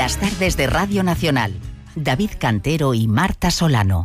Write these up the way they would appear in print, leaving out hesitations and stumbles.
Las tardes de Radio Nacional. David Cantero y Marta Solano.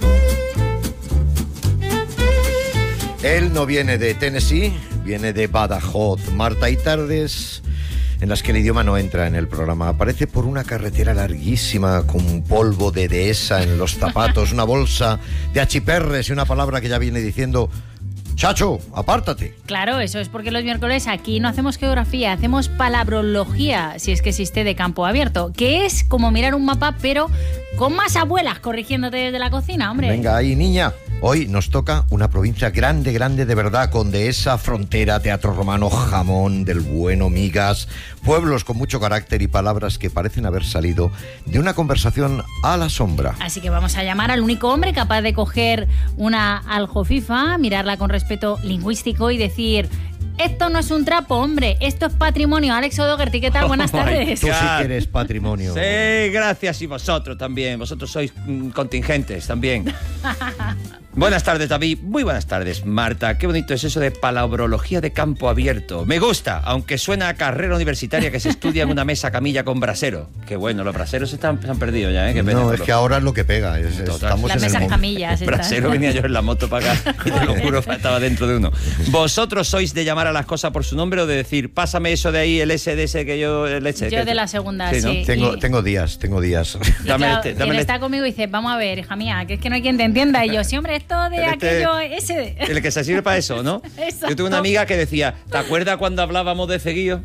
Él no viene de Tennessee, viene de Badajoz. Marta, hay tardes en las que el idioma no entra en el programa. Aparece por una carretera larguísima con un polvo de dehesa en los zapatos, una bolsa de achiperres y una palabra que ya viene diciendo: Chacho, apártate. Claro, eso es porque los miércoles aquí no hacemos geografía, hacemos palabrología, si es que existe, de campo abierto, que es como mirar un mapa, pero con más abuelas corrigiéndote desde la cocina, hombre. Venga, ahí, niña. Hoy nos toca una provincia grande, grande de verdad, con dehesa, frontera, teatro romano, jamón del bueno, migas, pueblos con mucho carácter y palabras que parecen haber salido de una conversación a la sombra. Así que vamos a llamar al único hombre capaz de coger una aljofifa, mirarla con respeto lingüístico y decir: esto no es un trapo, hombre, esto es patrimonio. Alex O'Doherty, ¿qué tal? Buenas tardes. Tú sí que eres patrimonio. Sí, gracias, y vosotros también. Vosotros sois contingentes también. Buenas tardes, David. Muy buenas tardes, Marta. Qué bonito es eso de palabrología de campo abierto. Me gusta, aunque suena a carrera universitaria que se estudia en una mesa camilla con brasero. Qué bueno, los braseros se han perdido ya, ¿eh? Qué pena, no, es que ahora es lo que pega. Estamos las en mesas el camillas. Brasero venía yo en la moto para acá y te lo juro, estaba dentro de uno. ¿Vosotros sois de llamar a las cosas por su nombre o de decir: pásame eso de ahí, el S de ese que yo... El S, yo que... de la segunda, sí, ¿no? sí. Tengo días. Dame Claro, este, quien está conmigo dice: vamos a ver, hija mía, que es que no hay quien te entienda. Y yo: sí, hombre, esto de aquello, ese... El que se sirve para eso, ¿no? Exacto. Yo tuve una amiga que decía: ¿te acuerdas cuando hablábamos de ceguillo?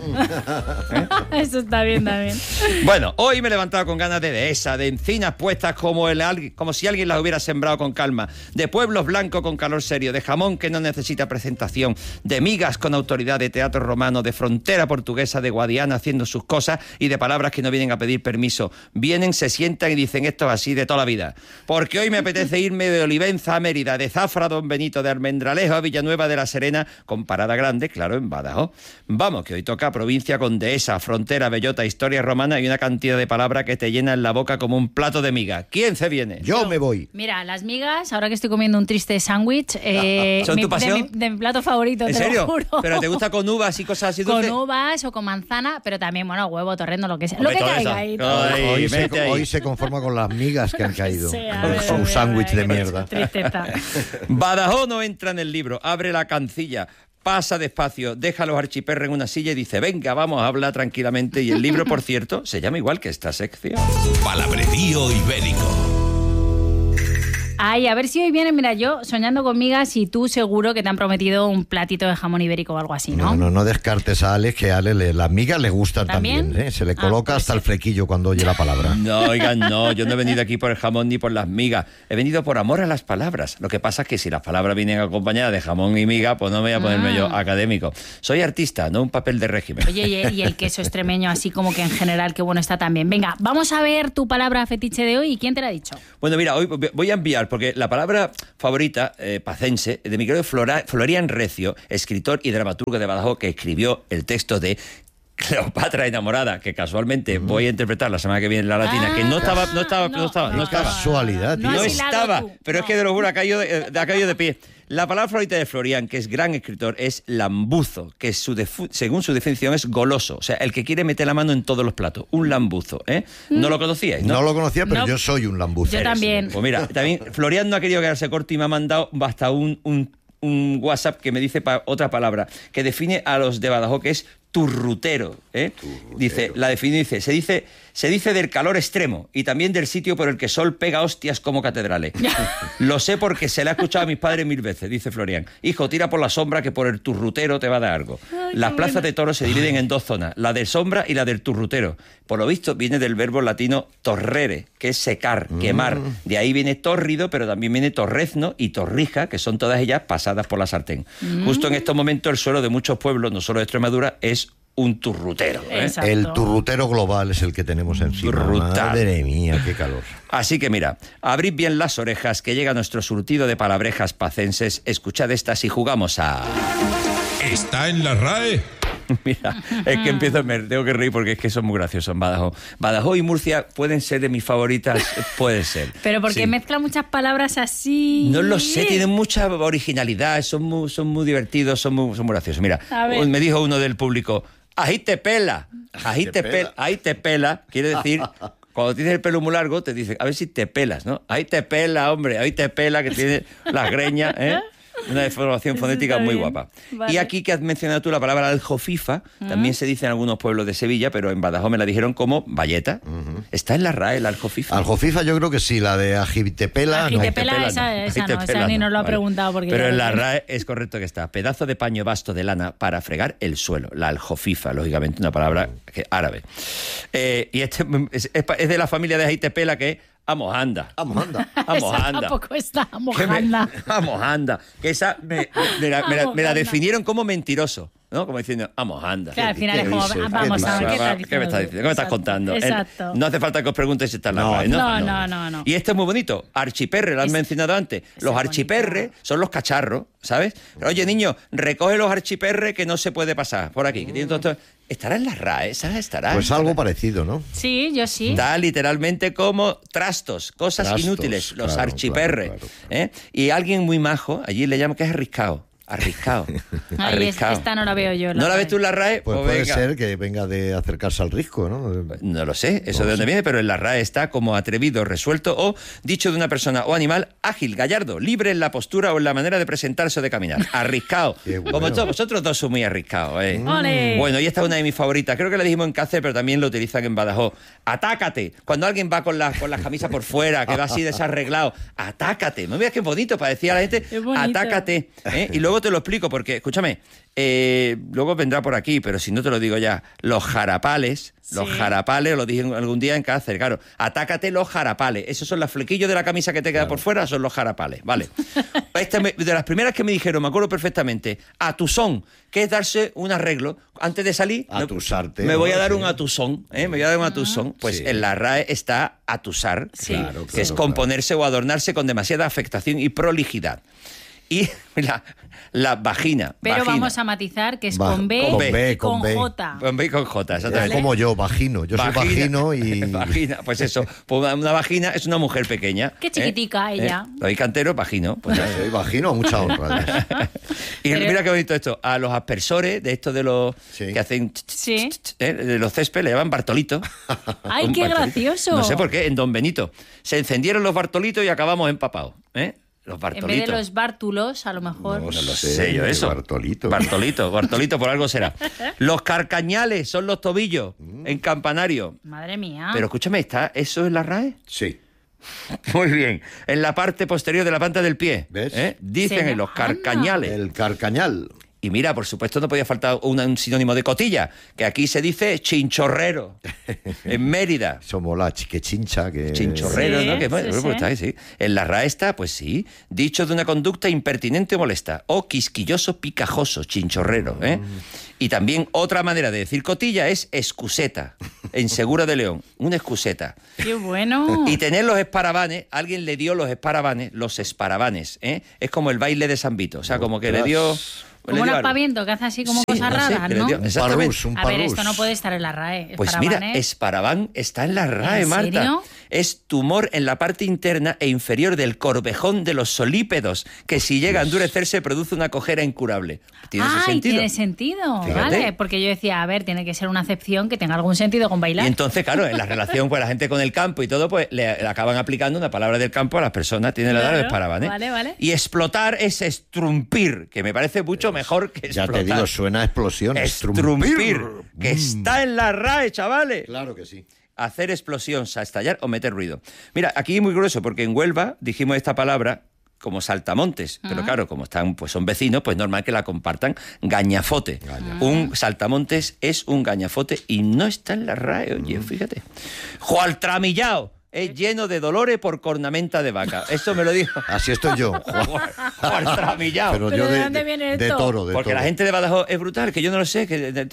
Eso está bien también. Bueno, hoy me he levantado con ganas de dehesa, de encinas puestas como si alguien las hubiera sembrado con calma, de pueblos blancos con calor serio, de jamón que no necesita presentación, de migas con autoridad, de teatro romano, de frontera portuguesa, de Guadiana haciendo sus cosas y de palabras que no vienen a pedir permiso. Vienen, se sientan y dicen: esto es así de toda la vida. Porque hoy me apetece irme de Olivenza a Mérida, de Zafra a Don Benito, de Almendralejo a Villanueva de la Serena, con parada grande, claro, en Badajoz. Vamos, que hoy toca provincia con dehesa, frontera, bellota, historia romana y una cantidad de palabras que te llenan la boca como un plato de miga. ¿Quién se viene? Yo me voy. Mira, las migas, ahora que estoy comiendo un triste sándwich, ¿Son tu pasión? de mi plato favorito, ¿En te serio? lo juro. ¿Pero te gusta con uvas y cosas así dulces? Con uvas o con manzana, pero también, bueno, huevo, torrendo, lo que sea. Hombre, Lo que todo caiga eso. ahí. Todo. Ay, Hoy se conforma con las migas que han caído. Sí, a Con ver, un sándwich de mierda. Tristeza. Badajoz no entra en el libro, abre la cancilla, pasa despacio, deja a los archiperros en una silla y dice: venga, vamos a hablar tranquilamente. Y el libro, por cierto, se llama igual que esta sección. Palabrerío ibérico. Ay, a ver si hoy viene, mira, yo soñando con migas y tú seguro que te han prometido un platito de jamón ibérico o algo así, ¿no? No descartes a Alex, que a Alex las migas le gustan también, ¿También? ¿eh? Se le coloca pues hasta sí. el flequillo cuando oye la palabra. No, oigan, no, yo no he venido aquí por el jamón ni por las migas. He venido por amor a las palabras. Lo que pasa es que si las palabras vienen acompañadas de jamón y miga, pues no me voy a ponerme yo académico. Soy artista, no un papel de régimen. Oye, y el queso extremeño, así como que en general, qué bueno está también. Venga, vamos a ver tu palabra fetiche de hoy. ¿Y quién te la ha dicho? Bueno, mira, hoy voy a enviar, porque la palabra favorita pacense de mi querido Florian Recio, escritor y dramaturgo de Badajoz, que escribió el texto de Cleopatra enamorada, que casualmente voy a interpretar la semana que viene en la Latina, que no estaba. Casualidad, tío. No No has hilado estaba, tú. pero es que de lo juro ha caído de pie. La palabra favorita de Florian, que es gran escritor, es lambuzo, que según su definición es goloso. O sea, el que quiere meter la mano en todos los platos. Un lambuzo, ¿eh? ¿No lo conocíais? No lo conocía, pero No. yo soy un lambuzo. Yo también. Pues mira, también Florian no ha querido quedarse corto y me ha mandado hasta un WhatsApp que me dice otra palabra, que define a los de Badajoz, que es turrutero, ¿eh? Dice, la define, se dice del calor extremo y también del sitio por el que sol pega hostias como catedrales. Lo sé porque se le ha escuchado a mis padres 1000 veces, dice Florian. Hijo, tira por la sombra que por el turrutero te va a dar algo. Las plazas de toros se dividen en dos zonas, la de sombra y la del turrutero. Por lo visto viene del verbo latino torrere, que es secar, quemar. De ahí viene tórrido, pero también viene torrezno y torrija, que son todas ellas pasadas por la sartén. Justo en estos momentos el suelo de muchos pueblos, no solo de Extremadura, es un turrutero, ¿eh? Exacto. El turrutero global es el que tenemos encima. Brutal. Madre mía, qué calor. Así que mira, abrid bien las orejas, que llega nuestro surtido de palabrejas pacenses. Escuchad estas y jugamos a... ¿Está en la RAE? Mira, es que tengo que reír porque es que son muy graciosos en Badajoz. Badajoz y Murcia pueden ser de mis favoritas, puede ser. Pero porque Sí. mezcla muchas palabras así. No lo sé, tienen mucha originalidad, son muy divertidos, son muy graciosos. Mira, A ver. me dijo uno del público: ahí te pela. Ahí te pela. Quiere decir, cuando tienes el pelo muy largo, te dice, a ver si te pelas, ¿no? Ahí te pela, hombre, ahí te pela, que tiene las greñas, ¿eh? Una deformación fonética muy guapa. Vale. Y aquí que has mencionado tú la palabra aljofifa, también se dice en algunos pueblos de Sevilla, pero en Badajoz me la dijeron como valleta. ¿Está en la RAE la aljofifa? Aljofifa yo creo que sí, la de agitepela. Agitepela, esa ni nos lo ha preguntado. Porque pero en la RAE es correcto que está. Pedazo de paño vasto de lana para fregar el suelo. La aljofifa, lógicamente, una palabra árabe. Y este es de la familia de agitepela que Amojanda. Tampoco está, Amojanda. Amojanda. Que esa me la definieron como mentiroso, ¿no? Como diciendo, Amojanda. Claro, al final es como, vamos a ver, ¿qué me estás diciendo? ¿Qué me estás contando? Exacto. No hace falta que os preguntéis si está en la RAE, ¿no? No. Y este es muy bonito. Archiperre, lo has mencionado antes. Los archiperres son los cacharros, ¿sabes? Oye, niño, recoge los archiperres que no se puede pasar por aquí. Que tienen todo. ¿Estará en la RAE? ¿Estará? Pues algo parecido, ¿no? Sí, yo sí. Está literalmente como trastos, cosas inútiles, los archiperres. Claro. Y alguien muy majo, allí le llama que es arriscado. Arriscado. Esta no la veo yo. ¿No la ves tú en la RAE? Pues puede ser que venga de acercarse al risco, ¿no? No lo sé, eso de dónde viene, pero en la RAE está como atrevido, resuelto o dicho de una persona o animal ágil, gallardo, libre en la postura o en la manera de presentarse o de caminar. Arriscado. Bueno. Como todos vosotros dos son muy arriscados, ¿eh? Bueno, y esta es una de mis favoritas. Creo que la dijimos en Cáceres, pero también lo utilizan en Badajoz. Atácate. Cuando alguien va con las camisas por fuera, que va así desarreglado. Atácate. No veas qué bonito para decir a la gente, atácate. Y luego te lo explico porque, escúchame, luego vendrá por aquí, pero si no te lo digo ya, los jarapales, lo dije algún día en Cáceres, claro, atácate los jarapales, esos son los flequillos de la camisa que te queda por fuera, son los jarapales, vale. De las primeras que me dijeron, me acuerdo perfectamente, atusón, que es darse un arreglo, antes de salir, atusarte, me voy a dar un atusón, me voy a dar un atusón, pues en la RAE está atusar, que es componerse o adornarse con demasiada afectación y prolijidad. Y la vagina. Pero vagina. Vamos a matizar que es con B y con J. Con B y con J, exactamente. Es como yo, vagino. Yo soy vagino y... Vagina, pues eso. Pues una vagina es una mujer pequeña. Qué chiquitica ella. David Cantero, vagino. Pues soy vagino a mucha honra. Y mira qué bonito esto. A los aspersores de estos de los que hacen... de los césped le llaman Bartolito. ¡Ay, qué gracioso! No sé por qué, en Don Benito. Se encendieron los Bartolitos y acabamos empapados, Los Bartolitos. En vez de los bártulos, a lo mejor. No lo sé yo eso. Bartolito, por algo será. Los carcañales son los tobillos en campanario. Madre mía. Pero escúchame, ¿eso es la RAE? Sí. Muy bien. En la parte posterior de la planta del pie. ¿Ves? Dicen en los carcañales. El carcañal. Y mira, por supuesto, no podía faltar un sinónimo de cotilla, que aquí se dice chinchorrero, en Mérida. Somos la chincha. Chinchorrero, ¿no? Que, bueno, pues está ahí, sí. En la RAE está, pues sí, dicho de una conducta impertinente o molesta, o quisquilloso, picajoso, chinchorrero, Y también otra manera de decir cotilla es excuseta, en Segura de León, una excuseta. ¡Qué bueno! Y tener los esparabanes, alguien le dio los esparabanes, Es como el baile de San Vito, o sea, como que le dio... Como un aspaviento que hace así como cosas raras, ¿no? Exactamente. A ver, esto no puede estar en la RAE. Pues mira, esparabán está en la RAE, Marta. ¿En serio? Es tumor en la parte interna e inferior del corvejón de los solípedos, que si llega a endurecerse produce una cojera incurable. ¿Tiene ese sentido? Tiene sentido, Fíjate. Vale, porque yo decía, a ver, tiene que ser una acepción que tenga algún sentido con bailar. Y entonces, claro, en la relación pues la gente con el campo y todo, pues le acaban aplicando una palabra del campo a las personas, tiene la edad de esparaban, Vale. Y explotar es estrumpir, que me parece mucho mejor que explotar. Ya te digo, suena a explosión. Estrumpir, que está en la RAE, chavales. Claro que sí. Hacer explosión, estallar o meter ruido. Mira, aquí es muy grueso, porque en Huelva dijimos esta palabra como saltamontes, pero claro, como están, pues son vecinos, pues normal que la compartan. Gañafote. Un saltamontes es un gañafote y no está en la RAE, oye, fíjate. Jualtramillao. Es lleno de dolores por cornamenta de vaca. Eso me lo dijo. Así estoy yo. Jualtramillao. Pero yo ¿de dónde viene esto? De toro. Porque la gente de Badajoz es brutal, que yo no lo sé.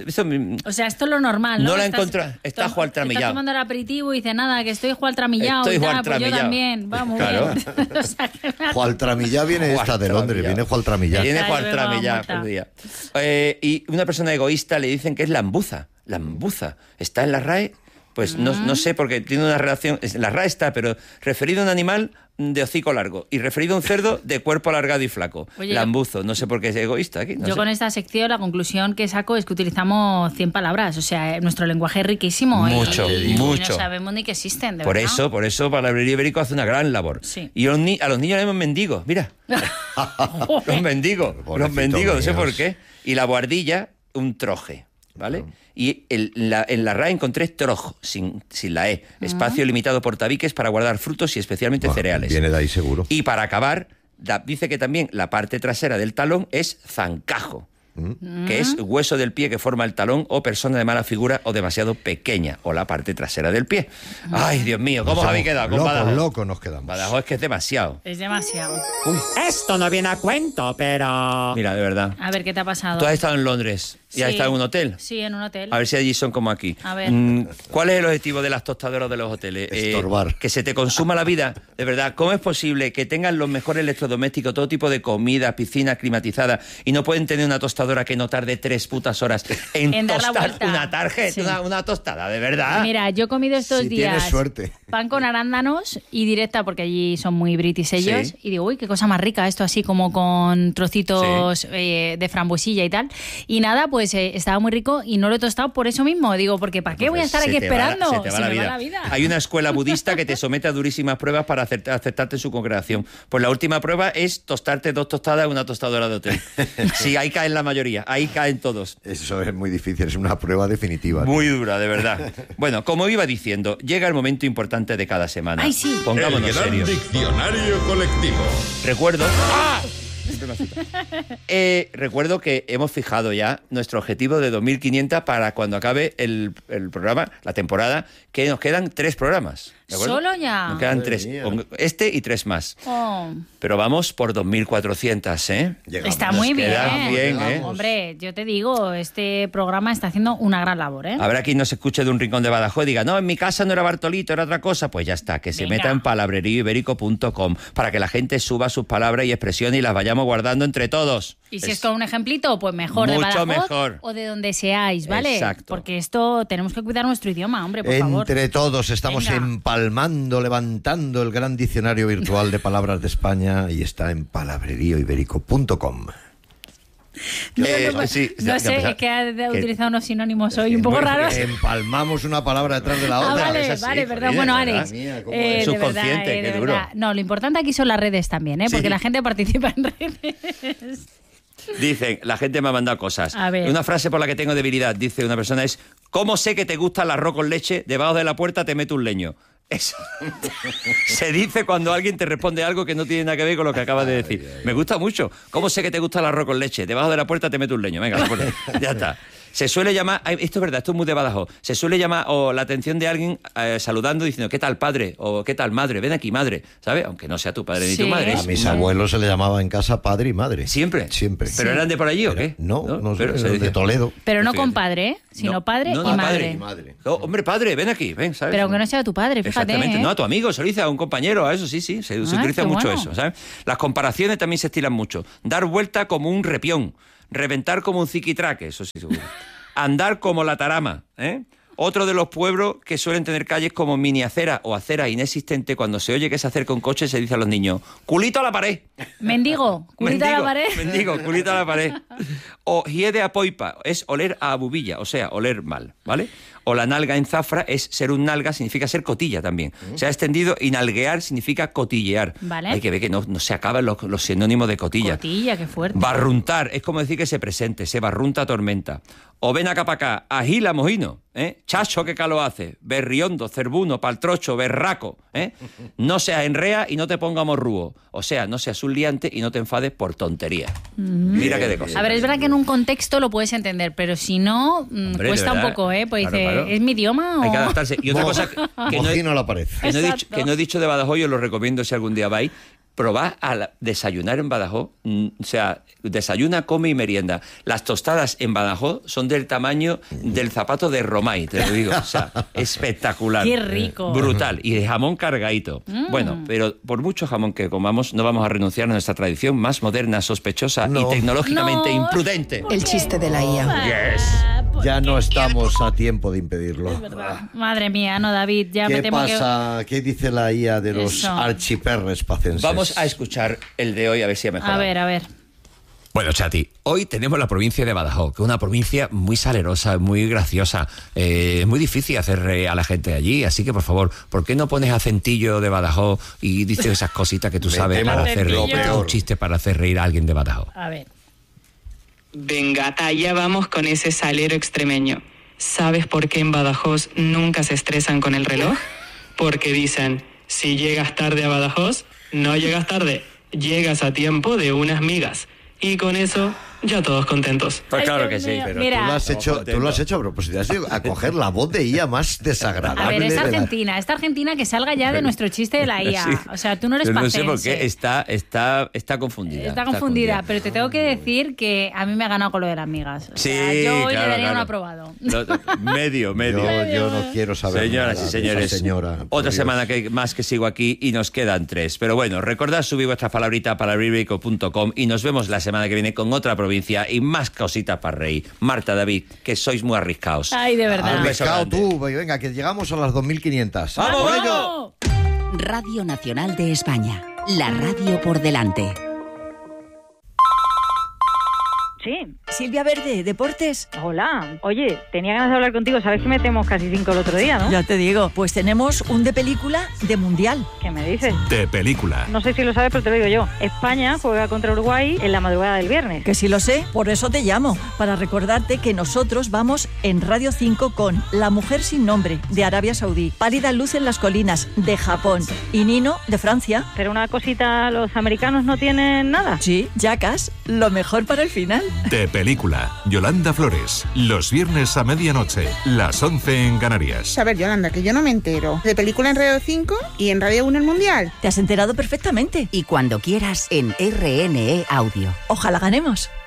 O sea, esto es lo normal, ¿no? No la encontrado. Está jualtramillao. Estás tomando el aperitivo y dice nada, que estoy jualtramillao. Estoy pues jualtramillao. yo también. Vamos, claro. bien. O sea, Jualtramillá viene esta de Londres, viene Jualtramillá. Viene Jualtramillá por día. Y una persona egoísta le dicen que es lambuza. Lambuza. Está en la RAE. Pues no sé, porque tiene una relación... La RAE está, pero referido a un animal de hocico largo y referido a un cerdo de cuerpo alargado y flaco. Oye, lambuzo, no sé por qué es egoísta aquí. No yo sé. con esta sección la conclusión que saco es que utilizamos 100 palabras. O sea, nuestro lenguaje es riquísimo. Mucho, y mucho. no sabemos ni que existen, de Por verdad. eso Palabrería Ibérico hace una gran labor. Sí. Y a los niños le llaman mendigos, mira. Los mendigos, no sé por qué. Y la buhardilla, un troje, ¿vale? Y en la RAE encontré trojo, sin la E. Espacio limitado por tabiques para guardar frutos y especialmente cereales. Viene de ahí seguro. Y para acabar, dice que también la parte trasera del talón es zancajo, que es hueso del pie que forma el talón o persona de mala figura o demasiado pequeña, o la parte trasera del pie. Ay, Dios mío, ¿cómo os habéis quedado con Badajoz? Locos nos quedamos. Badajoz es que es demasiado. Es demasiado. Esto no viene a cuento, pero... Mira, de verdad. A ver, ¿qué te ha pasado? ¿Tú has estado en Londres y has Sí. estado en un hotel? Sí, en un hotel. A ver si allí son como aquí. A ver. ¿Cuál es el objetivo de las tostadoras de los hoteles? Estorbar. Que se te consuma la vida. De verdad, ¿cómo es posible que tengan los mejores electrodomésticos, todo tipo de comida, piscinas climatizadas, y no pueden tener una tostadora que no tarde 3 putas horas en dar la tostar vuelta? una tarjeta, Sí. una tostada, de verdad? Mira, yo he comido estos Si días tienes suerte. pan con arándanos y directa, porque allí son muy british ellos, Sí. y digo, uy, qué cosa más rica, esto así como con trocitos de frambuesilla y tal. Y nada, pues estaba muy rico y no lo he tostado por eso mismo. Digo, porque ¿para qué voy a estar aquí esperando? Se te va Se la me vida. va la vida. Hay una escuela budista que te somete a durísimas pruebas para aceptarte en su congregación. Pues la última prueba es tostarte 2 tostadas en una tostadora de hotel. Sí, ahí caen la mayoría, ahí caen todos. Eso es muy difícil, es una prueba definitiva. Muy dura, de verdad. Bueno, como iba diciendo, llega el momento importante de cada semana. Ay, sí. El Pongámonos gran serios. diccionario colectivo. Recuerdo... recuerdo que hemos fijado ya nuestro objetivo de 2.500 para cuando acabe el programa, la temporada, que nos quedan 3 programas. ¿De acuerdo? ¿Solo ya? Nos quedan Madre 3. mía. Este y 3 más. Oh, Pero vamos por 2.400, ¿eh? Llegamos. está muy bien. queda bien, ¿eh? Hombre, yo te digo, este programa está haciendo una gran labor, ¿eh? Habrá quien nos escuche de un rincón de Badajoz y diga, no, en mi casa no era Bartolito, era otra cosa. Pues ya está, que se Venga. meta en palabreríoibérico.com para que la gente suba sus palabras y expresiones y las vayamos guardando entre todos. Y si es con un ejemplito, pues mejor de Mucho Badajoz mejor. o de donde seáis, ¿vale? Exacto. Porque esto tenemos que cuidar nuestro idioma, hombre, por favor. Entre todos estamos Venga. empalmando, levantando el gran diccionario virtual de palabras de España y está en palabreríoibérico.com. Sí, No ya sé, empezar. es que ha Que- utilizado unos sinónimos hoy un poco Bueno, raros. Empalmamos una palabra detrás de la Ah, otra. vale, es así, vale, joder, perdón. Bueno, de verdad. Alex, Mía, cómo de es. Subconsciente, verdad, qué de duro. verdad. No, lo importante aquí son las redes también, ¿eh? Porque Sí. la gente participa en redes. Dicen, la gente me ha mandado cosas. A ver. Una frase por la que tengo debilidad, dice una persona, es ¿cómo sé que te gusta el arroz con leche? Debajo de la puerta te meto un leño. Eso se dice cuando alguien te responde algo que no tiene nada que ver con lo que acabas de decir. Me gusta mucho. ¿Cómo sé que te gusta el arroz con leche? Debajo de la puerta te meto un leño. Venga, ya está. Se suele llamar, esto es verdad, esto es muy de Badajoz, se suele llamar o la atención de alguien saludando diciendo ¿qué tal padre? O ¿qué tal madre? Ven aquí madre, ¿sabes? Aunque no sea tu padre ni Sí. tu madre. A mis abuelos se le llamaba en casa padre y madre. ¿Siempre? Siempre. ¿Pero eran de por allí o qué? No, no, Pero se de decía- Toledo. Pero no Fíjate. compadre, ¿eh? Sino No, padre no, y no, madre. padre. Y madre. No, hombre, padre, ven aquí, ven, ¿sabes? Pero aunque no sea tu padre, fíjate. Exactamente, ¿eh? no, a tu amigo, se lo dice a un compañero, a eso sí, se utiliza qué mucho bueno. eso, ¿sabes? Las comparaciones también se estilan mucho. Dar vuelta como un repión, reventar como un ziquitraque, eso sí seguro. Andar como la tarama, ¿eh? Otro de los pueblos que suelen tener calles como mini acera o acera inexistente, cuando se oye que se acerca un coche se dice a los niños, ¡culito a la pared! Mendigo, culita a la pared. Mendigo, culito a la pared. O hiede a poipa, es oler a bubilla, o sea, oler mal, ¿vale? O la nalga en zafra es ser un nalga, significa ser cotilla también. Se ha extendido y nalguear significa cotillear. Vale. Hay que ver que no se acaban los sinónimos de cotilla. Cotilla, qué fuerte. Barruntar es como decir que se presente, se barrunta tormenta. O ven acá para acá, agila mojino, ¿eh? Chacho, qué calor hace. Berriondo, cerbuno, paltrocho, berraco, ¿eh? No seas enrea y no te pongamos rúo. O sea, no seas un liante y no te enfades por tontería. Mira qué de cosas. A ver, es verdad que en un contexto lo puedes entender, pero si no, Hombre, cuesta de un verdad. poco, ¿eh? Pues Claro, dice, claro. ¿es mi idioma o...? Hay que adaptarse. Y otra cosa que no he, Mojino a la pared. que no he dicho, Exacto. que no he dicho de Badajoz, yo lo recomiendo si algún día vais, probad a desayunar en Badajoz, o sea, desayuna, come y merienda. Las tostadas en Badajoz son del tamaño del zapato de Romay, te lo digo, o sea, espectacular. ¡Qué rico! Brutal, y de jamón cargadito. Bueno, pero por mucho jamón que comamos, no vamos a renunciar a nuestra tradición más moderna, sospechosa No. y tecnológicamente No. imprudente. El chiste de la IA. Yes. Ya no estamos a tiempo de impedirlo. Es verdad. Madre mía, no, David, ya me ¿Qué temo pasa? ¿Qué dice la IA de los Eso. archiperres pacenses? Vamos a escuchar el de hoy, a ver si ha que... mejorado. A ver. Bueno, Chati, hoy tenemos la provincia de Badajoz, que es una provincia muy salerosa, muy graciosa. Es muy difícil hacer reír a la gente de allí, así que, por favor, ¿por qué no pones acentillo de Badajoz y dices esas cositas que tú sabes para hacer Acentillo. reír? Un chiste para hacer reír a alguien de Badajoz. A ver. Venga, allá vamos con ese salero extremeño. ¿Sabes por qué en Badajoz nunca se estresan con el reloj? Porque dicen, si llegas tarde a Badajoz, no llegas tarde, llegas a tiempo de unas migas. Y con eso, ya todos contentos. Pues Ay, claro Dios que sí. mío. Pero Mira. Tú lo has hecho a propósito. Has ido a coger la voz de IA más desagradable. A ver, de la- esta Argentina que salga ya de nuestro chiste de la IA. Sí. O sea, tú no eres Yo no pacense. sé por qué está confundida. Está confundida, pero te tengo que decir que a mí me ha ganado con lo de las migas. O Sí, sea, yo hoy claro, le daría claro. un aprobado. Medio. Yo no quiero saber Señoras nada y de señores, esa señora. Por otra Dios. semana más que sigo aquí y nos quedan 3. Pero bueno, recordad subir vuestras palabritas para palabrico.com y nos vemos la semana que viene con otra provincia y más cositas para reír. Marta, David, que sois muy arriscados. Ay, de verdad. Un beso Arriscado grande. tú, venga, que llegamos a las 2500. ¡Vamos, ¡Por vamos! ello! Radio Nacional de España. La radio por delante. Sí. Silvia Verde, Deportes. Hola. Oye, tenía ganas de hablar contigo. Sabes que metemos casi 5 el otro día, ¿no? Ya te digo, pues tenemos un de película de mundial. ¿Qué me dices? De película. No sé si lo sabes, pero te lo digo yo. España juega contra Uruguay en la madrugada del viernes. Que sí lo sé, por eso te llamo, para recordarte que nosotros vamos en Radio 5 con La mujer sin nombre, de Arabia Saudí, Pálida luz en las colinas, de Japón, y Nino, de Francia. Pero una cosita, los americanos no tienen nada. Sí, Jackass, lo mejor para el final. De película. Yolanda Flores. Los viernes a medianoche. Las 11 en Canarias. A ver, Yolanda, que yo no me entero. De película en Radio 5 y en Radio 1 el Mundial. Te has enterado perfectamente. Y cuando quieras en RNE Audio. Ojalá ganemos.